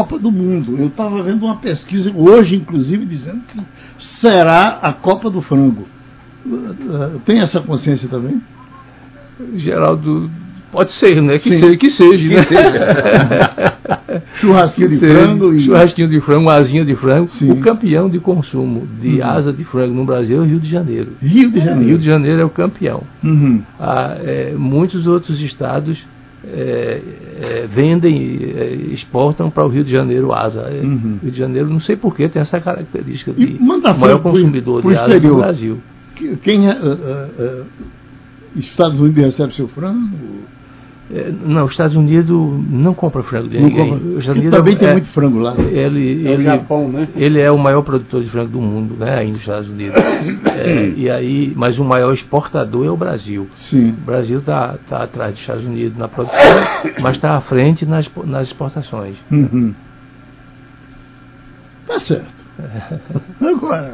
Copa do Mundo. Eu estava vendo uma pesquisa hoje, inclusive, dizendo que será a Copa do Frango. Tem essa consciência também? Geraldo, pode ser, né? Que seja, né? Churrasquinho de frango. Churrasquinho de frango, asinha de frango. Sim. O campeão de consumo de asa de frango no Brasil é o Rio de Janeiro. Rio de Janeiro. Rio de Janeiro é o campeão. Uhum. Muitos outros estados vendem, exportam para o Rio de Janeiro asa. Uhum. Rio de Janeiro, não sei porquê, tem essa característica de maior consumidor de asa do Brasil. Quem Estados Unidos recebe seu frango? Não, os Estados Unidos não compra frango de ninguém. Os Estados Unidos também tem muito frango lá. O Japão, né? Ele é o maior produtor de frango do mundo, né? Aí nos Estados Unidos. Mas o maior exportador é o Brasil. Sim. O Brasil está atrás dos Estados Unidos na produção, mas está à frente nas exportações. Uhum. Tá certo. Agora,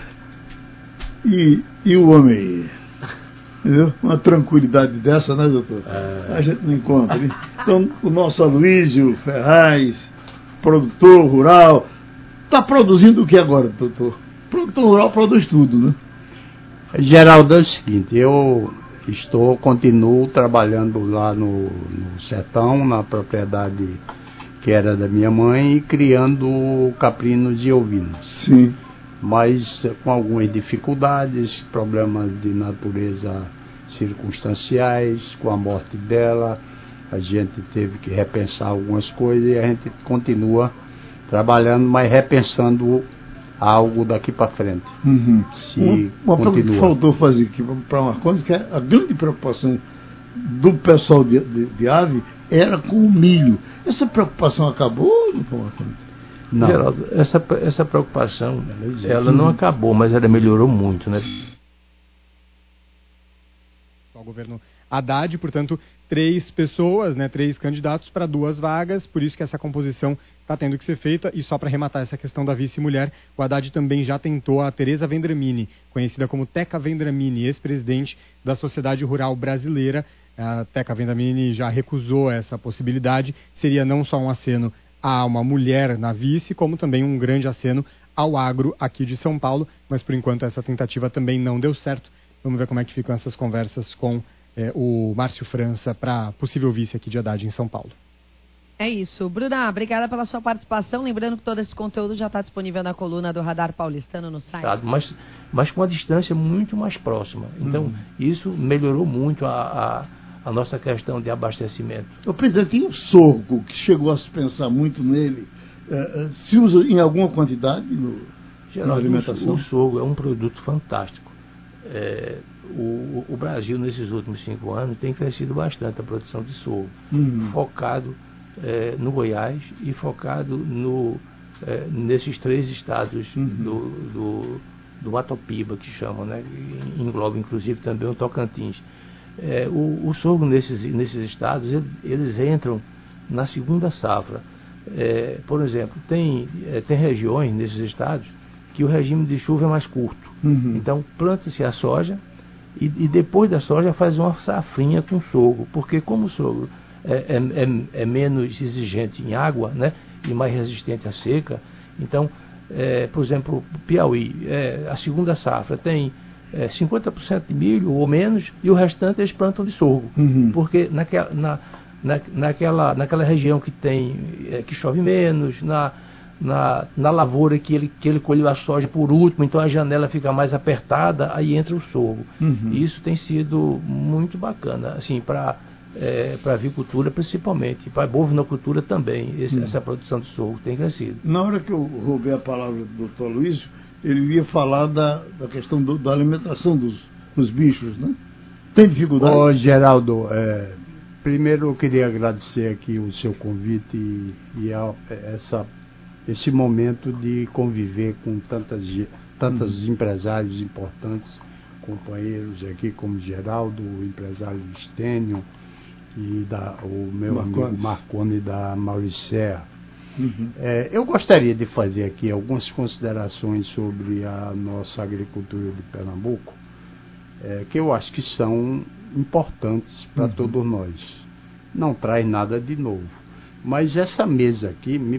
e o homem? Entendeu? Uma tranquilidade dessa, né, doutor? A gente não encontra. Né? Então, o nosso Aloysio Ferraz, produtor rural, está produzindo o que agora, doutor? Produtor rural produz tudo, né? Geraldo, é o seguinte, eu continuo trabalhando lá no sertão, na propriedade que era da minha mãe, criando caprinos e ovinos. Sim. Mas com algumas dificuldades, problemas de natureza circunstanciais, com a morte dela, a gente teve que repensar algumas coisas e a gente continua trabalhando, mas repensando algo daqui para frente. Uhum. Uma continua. Que faltou fazer aqui para uma coisa, que a grande preocupação do pessoal de ave era com o milho. Essa preocupação acabou, doutor Marcondes? Não. Geraldo, essa preocupação, ela não acabou, mas ela melhorou muito, né? O governo Haddad, portanto, 3 pessoas, né, 3 candidatos para 2 vagas, por isso que essa composição está tendo que ser feita. E só para arrematar essa questão da vice-mulher, o Haddad também já tentou a Tereza Vendramini, conhecida como Teca Vendramini, ex-presidente da Sociedade Rural Brasileira. A Teca Vendramini já recusou essa possibilidade, seria não só um aceno a uma mulher na vice, como também um grande aceno ao agro aqui de São Paulo, mas por enquanto essa tentativa também não deu certo. Vamos ver como é que ficam essas conversas com o Márcio França para possível vice aqui de Haddad em São Paulo. É isso. Bruna, obrigada pela sua participação. Lembrando que todo esse conteúdo já está disponível na coluna do Radar Paulistano no site. Mas com uma distância muito mais próxima. Então, isso melhorou muito a nossa questão de abastecimento. O presidente, tem o sorgo, que chegou a se pensar muito nele, se usa em alguma quantidade na alimentação? O sorgo é um produto fantástico. O Brasil, nesses últimos 5 anos, tem crescido bastante a produção de sorgo, focado no Goiás e focado nesses 3 estados do Mato Piba, que chamam, né? Engloba inclusive também o Tocantins. O sorgo nesses estados, eles entram na segunda safra. Por exemplo, tem regiões nesses estados que o regime de chuva é mais curto. Então, planta-se a soja e depois da soja faz uma safrinha com sorgo, porque como o sorgo é menos exigente em água, né, e mais resistente à seca, então, por exemplo, Piauí, a segunda safra tem 50% de milho ou menos, e o restante eles plantam de sorgo, porque naquela região que chove menos, na lavoura que ele colheu a soja por último, então a janela fica mais apertada, aí entra o sorgo. E isso tem sido muito bacana, assim, para a avicultura principalmente, para a bovinocultura também, essa produção de sorgo tem crescido. Na hora que eu roubei a palavra do doutor Aloysio, ele ia falar da questão da alimentação dos bichos, né? Tem dificuldade? Ô, Geraldo, primeiro eu queria agradecer aqui o seu convite e esse momento de conviver com tantos empresários importantes, companheiros aqui como Geraldo, o empresário Stênio e o meu amigo Marconi da Mauricéa. Eu gostaria de fazer aqui algumas considerações sobre a nossa agricultura de Pernambuco, que eu acho que são importantes para todos nós. Não traz nada de novo. Mas essa mesa aqui me